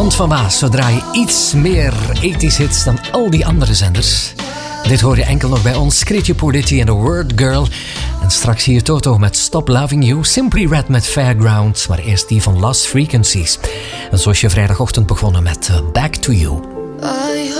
Land van Maas, zodra je iets meer 80s hits dan al die andere zenders. Dit hoor je enkel nog bij ons. Scritje Politi en The Word Girl. En straks hier Toto met Stop Loving You. Simply Red met Fairground. Maar eerst die van Lost Frequencies. En zoals je vrijdagochtend begonnen met Back to You.